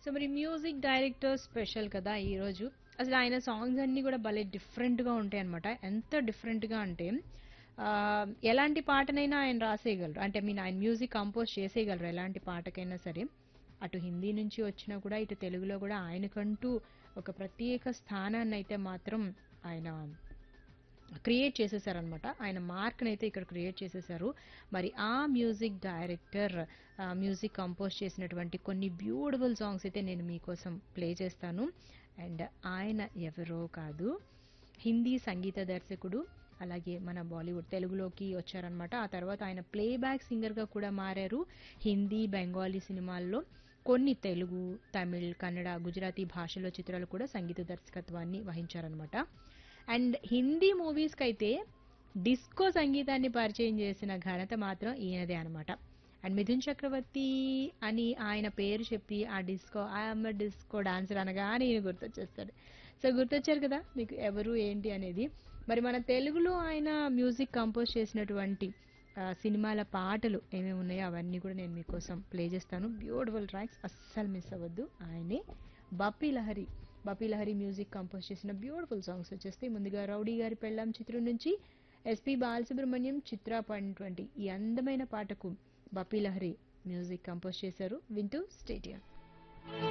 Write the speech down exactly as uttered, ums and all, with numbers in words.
So మరి music director special కదా ఈరోజు. అసలు ఆయన సాంగ్స్ అన్నీ కూడా భలే డిఫరెంట్గా ఉంటాయి అనమాట. ఎంత డిఫరెంట్గా అంటే ఆ, ఎలాంటి పాటనైనా ఆయన రాసేయగలరు. అంటే మీన్ ఆయన మ్యూజిక్ కంపోజ్ చేసేయగలరు ఎలాంటి పాటకైనా సరే. అటు హిందీ నుంచి వచ్చినా కూడా ఇటు తెలుగులో కూడా ఆయనకంటూ ఒక ప్రత్యేక స్థానాన్ని అయితే మాత్రం ఆయన క్రియేట్ చేసేసారనమాట. ఆయన మార్క్ని అయితే ఇక్కడ క్రియేట్ చేసేసారు. మరి ఆ మ్యూజిక్ డైరెక్టర్ ఆ, మ్యూజిక్ కంపోజ్ చేసినటువంటి కొన్ని బ్యూటిఫుల్ సాంగ్స్ అయితే నేను మీకోసం ప్లే చేస్తాను. అండ్ ఆయన ఎవరో కాదు, హిందీ సంగీత దర్శకుడు, అలాగే మన బాలీవుడ్ తెలుగులోకి వచ్చారనమాట. ఆ తర్వాత ఆయన ప్లేబ్యాక్ సింగర్గా కూడా మారారు. హిందీ బెంగాలీ సినిమాల్లో కొన్ని తెలుగు, తమిళ్, కన్నడ, గుజరాతీ భాషలో చిత్రాలు కూడా సంగీత దర్శకత్వాన్ని వహించారనమాట. అండ్ హిందీ మూవీస్కి అయితే డిస్కో సంగీతాన్ని పరిచయం చేసిన ఘనత మాత్రం ఈయనదే అనమాట. అండ్ మిథున్ చక్రవర్తి అని ఆయన పేరు చెప్పి ఆ డిస్కో ఐఎమ్ డిస్కో డాన్సర్ అనగానే ఈయన గుర్తొచ్చేస్తాడు. సో గుర్తొచ్చారు కదా మీకు ఎవరు ఏంటి అనేది. మరి మన తెలుగులో ఆయన మ్యూజిక్ కంపోజ్ చేసినటువంటి ఆ, సినిమాల పాటలు ఏమేమి ఉన్నాయో అవన్నీ కూడా నేను మీకోసం ప్లే చేస్తాను. బ్యూటిఫుల్ ట్రాక్స్ అస్సలు మిస్ అవ్వద్దు. ఆయనే బప్పీ లహరి. బప్పీ లహరి మ్యూజిక్ కంపోజ్ చేసిన బ్యూటిఫుల్ సాంగ్స్ వచ్చేస్తే ముందుగా రౌడీ గారి పెళ్ళాం చిత్రం నుంచి ఎస్పి బాలసుబ్రహ్మణ్యం, చిత్ర పాడినటువంటి ఈ అందమైన పాటకు బప్పీ లహరి మ్యూజిక్ కంపోజ్ చేశారు. వింటూ స్టేడియం.